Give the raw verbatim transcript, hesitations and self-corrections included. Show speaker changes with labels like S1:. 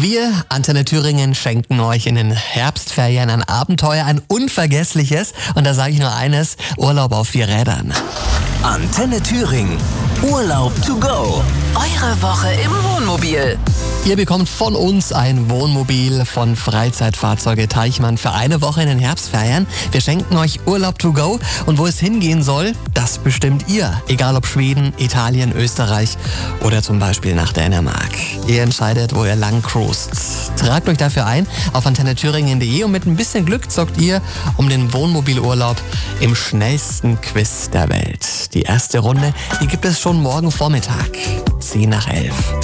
S1: Wir, Antenne Thüringen, schenken euch in den Herbstferien ein Abenteuer, ein unvergessliches. Und da sage ich nur eines, Urlaub auf vier Rädern.
S2: Antenne Thüringen. Urlaub to go.
S3: Eure Woche im Wohnmobil.
S1: Ihr bekommt von uns ein Wohnmobil von Freizeitfahrzeuge Teichmann für eine Woche in den Herbstferien. Wir schenken euch Urlaub to go und wo es hingehen soll, das bestimmt ihr. Egal ob Schweden, Italien, Österreich oder zum Beispiel nach Dänemark. Ihr entscheidet, wo ihr lang cruist. Tragt euch dafür ein auf antenne thüringen punkt de und mit ein bisschen Glück zockt ihr um den Wohnmobilurlaub im schnellsten Quiz der Welt. Die erste Runde, die gibt es schon morgen Vormittag, zehn nach elf.